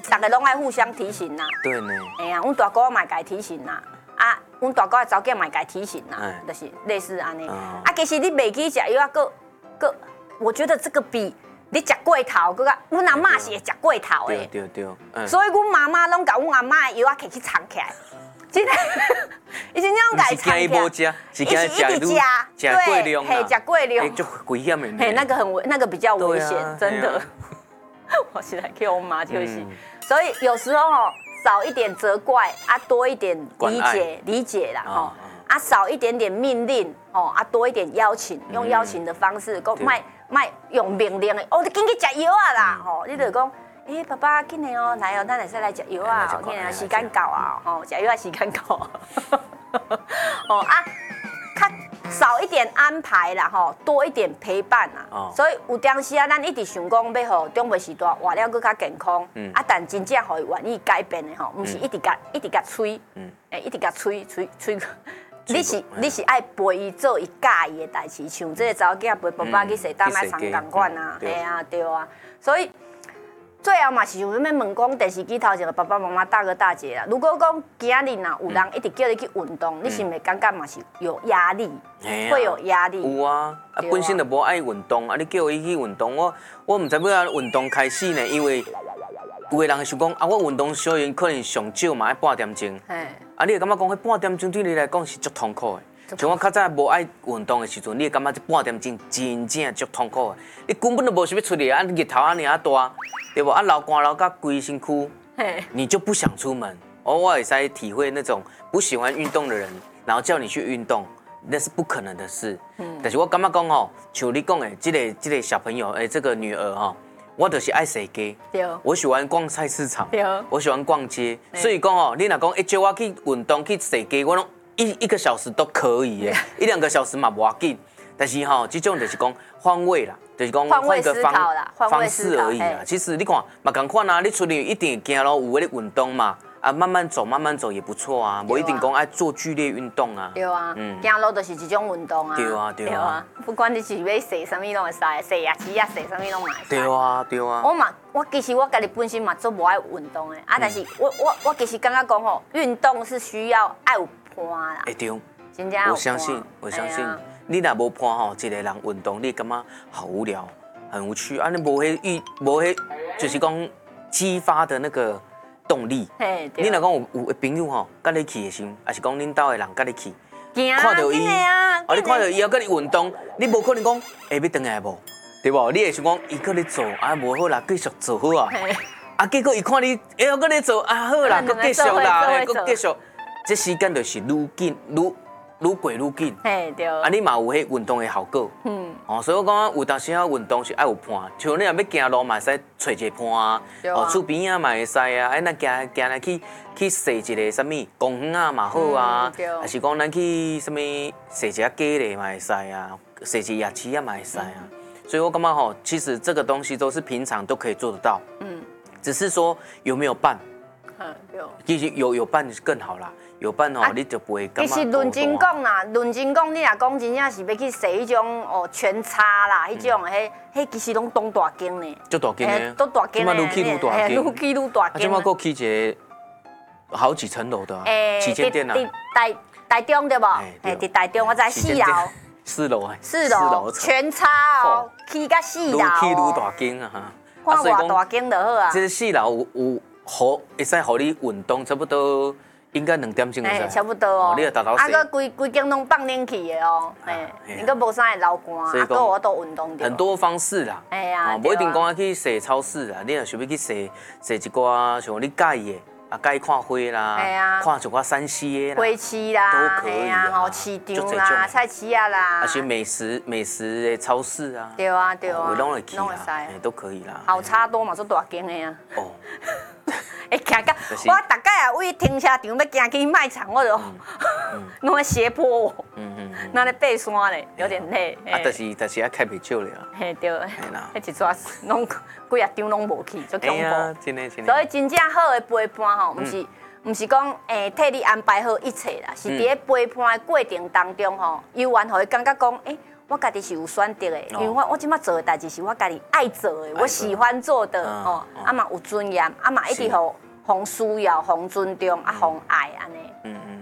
大家拢爱互相提醒啦。 对呢。 哎呀，阮大哥嘛该提醒啦，啊，阮大哥的查囝嘛该提醒啦，就是类似安尼。啊，其实你袂记食药啊，我觉得这个比你食过头，阮阿嬷是会食过头的。 对。 所以阮妈妈拢甲阮阿嬷的药啊摕去藏起来。真的，以前那种改藏起来， 是惊一直食过量嘿，食过量， 就危险的。 嘿，那个比较危险，真的。我现在给我妈休息，所以有时候少一点责怪啊，多一点理解啦吼，啊少一点点命令哦，啊多一点邀请，用邀请的方式，讲卖用命令的，哦，你紧去食药啊啦吼，你就讲。爸爸，今年哦，来哦，咱来来食药啊！今年时间到啊，吼，食药啊，时间到啊。哦啊，较少一点安排啦，吼，多一点陪伴啦。所以有当时啊，咱一直想讲要互长辈时代活了更较健康。啊，但真正互伊愿意改变的吼，毋是一直甲催，一直甲催。你是爱陪伊做伊喜意的代志，像这个查某囝陪爸爸去洗担仔长共款啊，嘿啊，对啊，所以。最后嘛是想要问讲电视机头前的爸爸妈妈大哥大姐啦，如果讲今日呐有人一直叫你去运动，你是毋是感觉嘛是有压力？会有压力。 有啊，本身就无爱运动，啊你叫伊去运动，我唔知要运动开始呢，因为有个人会想讲啊，我运动小可能上少嘛要半点钟，啊你会感觉讲迄半点钟对你来讲是足痛苦的。像我较早无爱运动的时阵，你会感觉这半点钟真正足痛苦的，你根本都无想要出来，啊日头安尼啊大，对不？啊流汗流到规身躯，你就不想出门。我也在体会那种不喜欢运动的人，然后叫你去运动，那是不可能的事。但是我感觉讲吼，像你讲的，这个小朋友，这个女儿哈，我就是爱踅街，我喜欢逛菜市场，我喜欢逛街，所以讲哦，你若讲叫我去运动去踅街，我拢。一个小时都可以耶，一两个小时嘛无要紧，但是吼，这种就是讲换位啦，就是讲换个方式而已啦。其实你看嘛，同款啊，你出去一定行路有迄个运动嘛，啊慢慢走也不错啊，无一定讲爱做剧烈运动啊。 对啊，行路就是一种运动啊。 对啊， 不管你是要踅什么拢会使，踅牙齿啊，踅什么拢会使。 对啊。 我其实我家己本身嘛做无爱运动的啊，但是我其实感觉讲吼，运动是需要爱有。 会对，我相信，你若无伴吼，一个人运动，你感觉好无聊，很无趣啊！你无迄，就是讲激发的那个动力。你若讲有朋友吼，甲你去的时候，还是讲恁兜的人甲你去，看到伊，你看到伊要甲你运动，你无可能讲，要转来无，对不？你会想讲，伊搁咧做，啊无好啦，继续做好啊。啊，结果伊看你，要搁咧做，啊好啦，搁继续啦，搁继续。这时间就是愈紧愈过愈紧， 对。 啊，你嘛有迄运动的效果，所以我讲有当时啊运动是爱有伴，像你若要行路嘛，使找一个伴啊，厝边啊嘛会使啊，咱行来去踅一个什么公园啊嘛好啊，还是讲咱去什么踅一下街咧嘛会使啊，踅一下牙齿啊嘛会使啊，所以我感觉吼，其实这个东西都是平常都可以做得到，只是说有没有伴，其实有伴更好啦。有伴哦，你就不会感觉。 其实论真讲啦，你若讲真正是要去踅迄种全擦啦，迄种迄其实拢当大间呢。 足大间呢， 都大间呢， 愈起愈大间， 愈起愈大间。 即马佫起一个好几层楼的旗舰店啊。 台中对不？伫台中我在4楼。4楼全擦哦，起到4楼。 愈起愈大间啊哈。 看偌大间就好啊。 这4楼有好会使互你运动差不多。应该2点钟会使， 差不多哦。 你达到啊，佮规间拢放冷气的哦，你佮无啥会流汗，啊，佮我都运动着。 很多方式啦，无一定讲去踅超市啦，你若想要去踅一寡像你介意的，啊，介意看花啦，看一寡山西的啦， 花市啦， 都可以啊， 市场啦，菜市啊啦， 而且美食的超市啊， 对啊， 拢会去啦，都可以啦。 好差多嘛，做大间的啊。 哦。 会行到我大概啊，为停车场要行去卖场，我就拢会斜坡，那咧爬山咧，有点累。 啊，但是要开袂少了。 嘿对，迄一撮拢几啊张拢无去，足恐怖。 真的。 所以真正好的陪伴吼，毋是讲替你安排好一切啦，是伫咧陪伴的过程当中吼，有缘互伊感觉讲， 我家己是有选择的，因为我即马做的代志是我家己爱做的，我喜欢做的哦，啊嘛有尊严，啊嘛一直互需要、互尊重，啊互爱安尼。